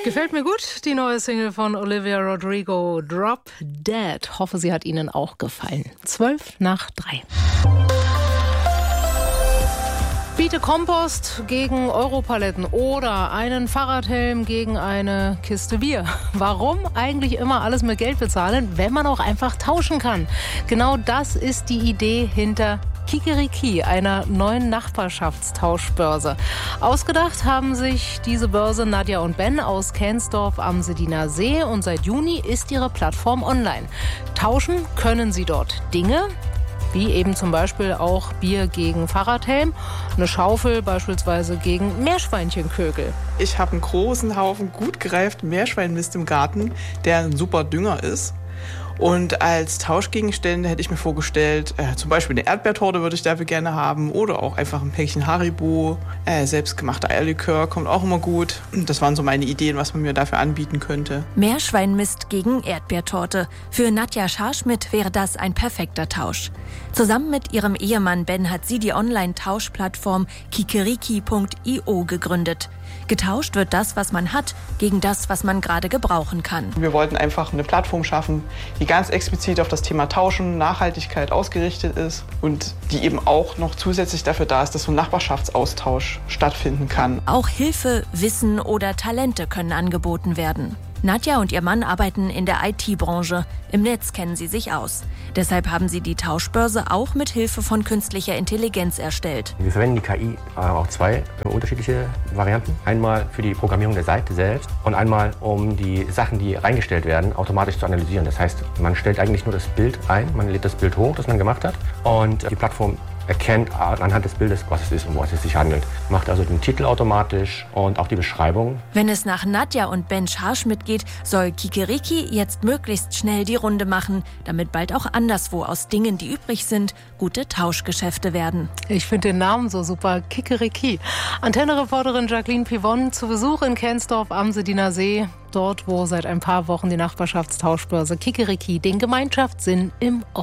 Gefällt mir gut, die neue Single von Olivia Rodrigo, Drop Dead. Hoffe, sie hat Ihnen auch gefallen. 2:55. Biete Kompost gegen Europaletten oder einen Fahrradhelm gegen eine Kiste Bier. Warum eigentlich immer alles mit Geld bezahlen, wenn man auch einfach tauschen kann? Genau das ist die Idee hinter Kikeriki, einer neuen Nachbarschaftstauschbörse. Ausgedacht haben sich diese Börse Nadja und Ben aus Känsdorf am Sediner See und seit Juni ist ihre Plattform online. Tauschen können sie dort Dinge, wie eben zum Beispiel auch Bier gegen Fahrradhelm, eine Schaufel beispielsweise gegen Meerschweinchenkögel. Ich habe einen großen Haufen gut gereiften Meerschweinmist im Garten, der ein super Dünger ist. Und als Tauschgegenstände hätte ich mir vorgestellt, zum Beispiel eine Erdbeertorte würde ich dafür gerne haben oder auch einfach ein Päckchen Haribo. Selbstgemachter Eierlikör kommt auch immer gut. Das waren so meine Ideen, was man mir dafür anbieten könnte. Meerschweinmist gegen Erdbeertorte. Für Nadja Scharschmidt wäre das ein perfekter Tausch. Zusammen mit ihrem Ehemann Ben hat sie die Online-Tauschplattform kikeriki.io gegründet. Getauscht wird das, was man hat, gegen das, was man gerade gebrauchen kann. Wir wollten einfach eine Plattform schaffen, die ganz explizit auf das Thema Tauschen, Nachhaltigkeit ausgerichtet ist und die eben auch noch zusätzlich dafür da ist, dass so ein Nachbarschaftsaustausch stattfinden kann. Auch Hilfe, Wissen oder Talente können angeboten werden. Nadja und ihr Mann arbeiten in der IT-Branche. Im Netz kennen sie sich aus. Deshalb haben sie die Tauschbörse auch mit Hilfe von künstlicher Intelligenz erstellt. Wir verwenden die KI auch zwei unterschiedliche Varianten. Einmal für die Programmierung der Seite selbst und einmal, um die Sachen, die reingestellt werden, automatisch zu analysieren. Das heißt, man stellt eigentlich nur das Bild ein, man lädt das Bild hoch, das man gemacht hat und die Plattform erkennt anhand des Bildes, was es ist und um was es sich handelt. Macht also den Titel automatisch und auch die Beschreibung. Wenn es nach Nadja und Ben Scharschmidt geht, soll Kikeriki jetzt möglichst schnell die Runde machen, damit bald auch anderswo aus Dingen, die übrig sind, gute Tauschgeschäfte werden. Ich finde den Namen so super, Kikeriki. Antenne-Reporterin Jacqueline Pivon zu Besuch in Känsdorf am Sediner See. Dort, wo seit ein paar Wochen die Nachbarschaftstauschbörse Kikeriki den Gemeinschaftssinn im